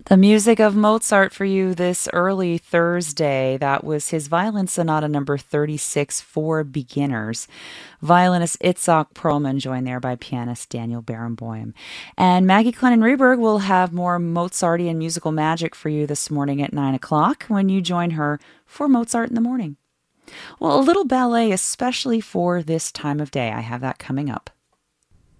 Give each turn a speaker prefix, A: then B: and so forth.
A: The music of Mozart for you this early Thursday. That was his Violin Sonata number 36 for beginners. Violinist Itzhak Perlman joined there by pianist Daniel Barenboim. And Maggie Clennon Reberg will have more Mozartian musical magic for you this morning at 9 o'clock when you join her for Mozart in the Morning. Well, a little ballet, especially for this time of day. I have that coming up.